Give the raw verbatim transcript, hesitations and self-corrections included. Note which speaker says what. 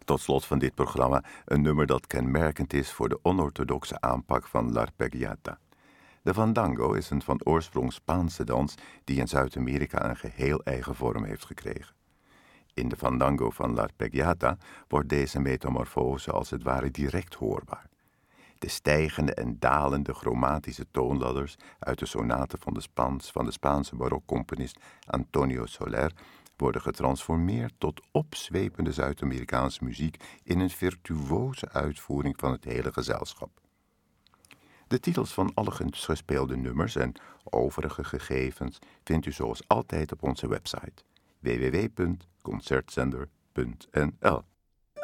Speaker 1: Tot slot van dit programma een nummer dat kenmerkend is voor de onorthodoxe aanpak van l'arpeggiata. De fandango is een van oorsprong Spaanse dans die in Zuid-Amerika een geheel eigen vorm heeft gekregen. In de fandango van l'arpeggiata wordt deze metamorfose als het ware direct hoorbaar. De stijgende en dalende chromatische toonladders uit de sonaten van de, Spaans, van de Spaanse barokcomponist Antonio Soler worden getransformeerd tot opzwepende Zuid-Amerikaanse muziek in een virtuose uitvoering van het hele gezelschap. De titels van alle gespeelde nummers en overige gegevens vindt u zoals altijd op onze website w w w punt concertzender punt n l.